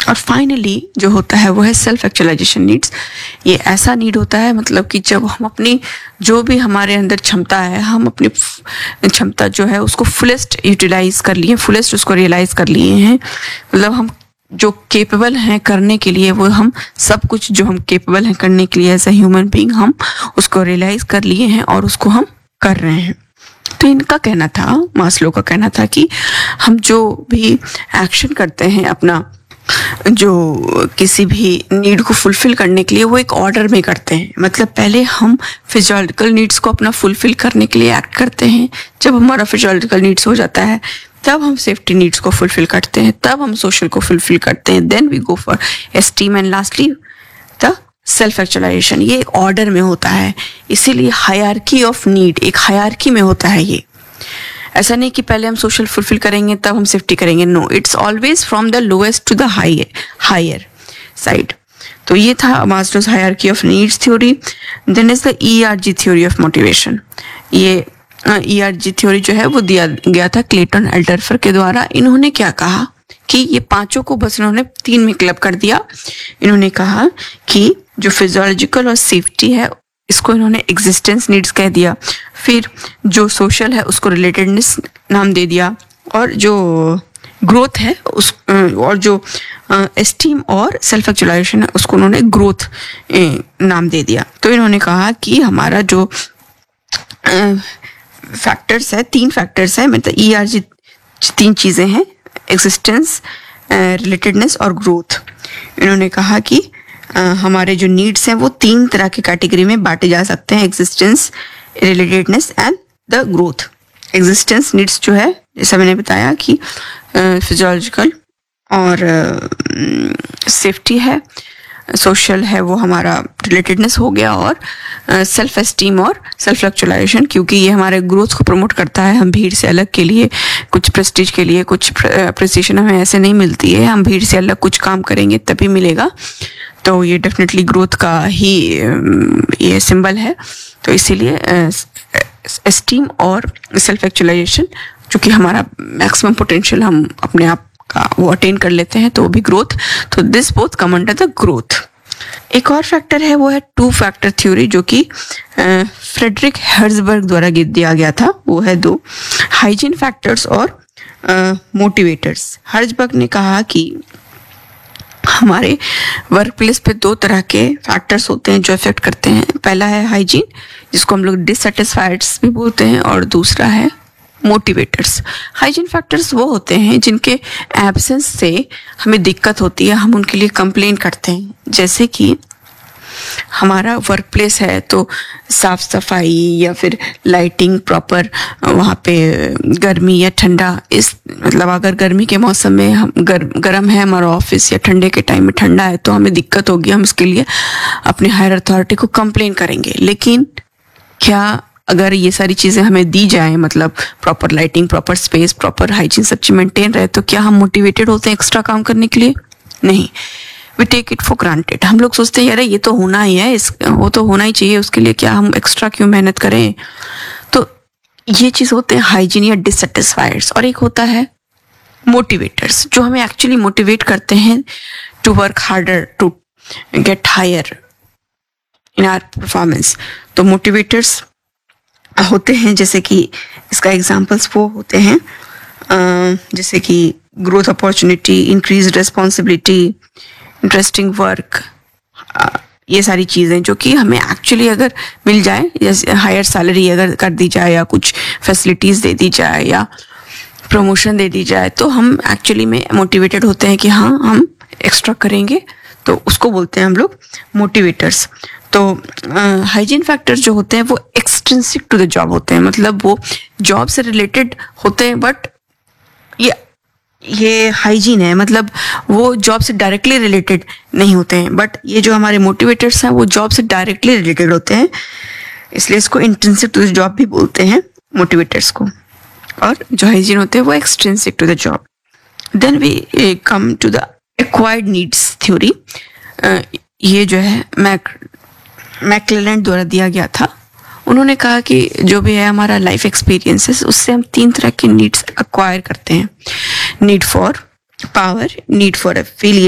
और फाइनली जो होता है वो है सेल्फ एक्चुअलाइजेशन नीड्स। ये ऐसा नीड होता है मतलब कि जब हम अपनी जो भी हमारे अंदर क्षमता है, हम अपनी क्षमता जो है उसको फुलेस्ट यूटिलाइज कर लिए, फुलेस्ट उसको रियलाइज कर लिए हैं। मतलब हम जो केपेबल हैं करने के लिए, वो हम सब कुछ जो हम केपेबल हैं करने के लिए एज ए ह्यूमन बीइंग, हम उसको रियलाइज कर लिए हैं और उसको हम कर रहे हैं। तो इनका कहना था, मास्लो का कहना था कि हम जो भी एक्शन करते हैं अपना जो किसी भी नीड को फुलफिल करने के लिए, वो एक ऑर्डर में करते हैं। मतलब पहले हम फिजियोलॉजिकल नीड्स को अपना फुलफिल करने के लिए एक्ट करते हैं। जब हमारा फिजियोलॉजिकल नीड्स हो जाता है तब हम सेफ्टी नीड्स को फुलफिल करते हैं, तब हम सोशल को फुलफिल करते हैं, then we go for esteem and lastly the self actualisation. ये एक ऑर्डर में होता है, इसीलिए हायरार्की ऑफ नीड एक हायरार्की में होता है। ये ऐसा नहीं कि पहले हम सोशल फुलफिल करेंगे तब हम सेफ्टी करेंगे, no, it's always from the lowest to the higher side. तो ये था Maslow's hierarchy of needs theory. Then is the ERG theory of motivation. ये ERG थ्योरी जो है वो दिया गया था क्लेटन अल्डर्फर के द्वारा। इन्होंने क्या कहा कि ये पांचों को बस इन्होंने 3 में क्लब कर दिया। इन्होंने कहा कि जो फिजियोलॉजिकल और सेफ्टी है इसको इन्होंने एग्जिस्टेंस नीड्स कह दिया, फिर जो सोशल है उसको रिलेटेडनेस नाम दे दिया, और जो ग्रोथ है उस और जो एस्टीम और सेल्फ एक्चुअलाइजेशन है उसको उन्होंने ग्रोथ नाम दे दिया। तो इन्होंने कहा कि हमारा जो फैक्टर्स है, 3 फैक्टर्स है, मतलब ERG 3 चीजें हैं, एग्जिस्टेंस, रिलेटेडनेस और ग्रोथ। इन्होंने कहा कि हमारे जो नीड्स हैं वो 3 तरह की कैटेगरी में बांटे जा सकते हैं, existence, relatedness and the growth. Existence needs जो है, जैसा मैंने बताया कि फिजियोलॉजिकल और सेफ्टी है, सोशल है वो हमारा रिलेटेडनेस हो गया, और सेल्फ एस्टीम और सेल्फ एक्चुअलाइजेशन, क्योंकि ये हमारे ग्रोथ को प्रमोट करता है। हम भीड़ से अलग के लिए, कुछ प्रेस्टीज के लिए, कुछ अप्रिसिएशन हमें ऐसे नहीं मिलती है, हम भीड़ से अलग कुछ काम करेंगे तभी मिलेगा। तो ये डेफिनेटली ग्रोथ का ही ये सिंबल है। तो इसीलिए एस्टीम और सेल्फ एक्चुअलाइजेशन, जो कि हमारा मैक्सिमम पोटेंशियल हम अपने आप का वो अटेन कर लेते हैं, तो वो भी ग्रोथ। तो this both come under the growth. एक और फैक्टर है वो है 2 फैक्टर थ्योरी, जो कि फ्रेडरिक हर्जबर्ग द्वारा दिया गया था। वो है 2 हाइजीन फैक्टर्स और मोटिवेटर्स। हर्जबर्ग ने कहा कि हमारे वर्क प्लेस पे 2 तरह के फैक्टर्स होते हैं जो इफेक्ट करते हैं। पहला है हाइजीन, जिसको हम लोग डिससेटिस्फाइड्स भी बोलते हैं, और दूसरा है मोटिवेटर्स। हाइजीन फैक्टर्स वो होते हैं जिनके एब्सेंस से हमें दिक्कत होती है, हम उनके लिए कंप्लेन करते हैं। जैसे कि हमारा वर्क प्लेस है तो साफ सफाई या फिर लाइटिंग प्रॉपर, वहाँ पे गर्मी या ठंडा, इस मतलब अगर गर्मी के मौसम में हम गर्म है हमारा ऑफिस, या ठंडे के टाइम में ठंडा है, तो हमें दिक्कत होगी, हम इसके लिए अपने हायर अथॉरिटी को कंप्लेन करेंगे। लेकिन क्या अगर ये सारी चीज़ें हमें दी जाए, मतलब proper lighting, proper space, proper hygiene सब चीज मेंटेन रहे, तो क्या हम मोटिवेटेड होते हैं एक्स्ट्रा काम करने के लिए? नहीं, we take it for granted. हम लोग सोचते हैं अरे ये तो होना ही है, वो तो होना ही चाहिए, उसके लिए क्या हम एक्स्ट्रा क्यों मेहनत करें। तो ये चीज़ होते हैं हाइजीन या डिससेटिस्फाइड्स। और एक होता है मोटिवेटर्स, जो हमें एक्चुअली मोटिवेट करते हैं to work harder, to get higher in our performance. तो मोटिवेटर्स होते हैं, जैसे कि इसका एग्जांपल्स वो होते हैं जैसे कि growth opportunity, increase responsibility, interesting work, ये सारी चीज़ें जो कि हमें एक्चुअली अगर मिल जाए, जैसे हायर सैलरी अगर कर दी जाए, या कुछ फैसिलिटीज़ दे दी जाए, या प्रमोशन दे दी जाए, तो हम एक्चुअली में मोटिवेटेड होते हैं कि हाँ हम एक्स्ट्रा करेंगे। तो उसको बोलते हैं हम लोग मोटिवेटर्स। तो हाइजीन फैक्टर्स जो होते हैं वो एक्सट्रिंसिक टू द जॉब होते हैं, मतलब वो जॉब से रिलेटेड होते हैं, बट ये हाइजीन है, मतलब वो जॉब से डायरेक्टली रिलेटेड नहीं होते हैं। बट ये जो हमारे मोटिवेटर्स हैं वो जॉब से डायरेक्टली रिलेटेड होते हैं, इसलिए इसको इंट्रिंसिक टू द जॉब भी बोलते हैं मोटिवेटर्स को। और जो हाइजीन होते हैं वो extrinsic to the job. Then we come to the acquired needs theory. ये जो है मैक्लेलैंड द्वारा दिया गया था। उन्होंने कहा कि जो भी है हमारा लाइफ एक्सपीरियंसेस, उससे हम 3 तरह के नीड्स एक्वायर करते हैं। Need for power, need for affiliation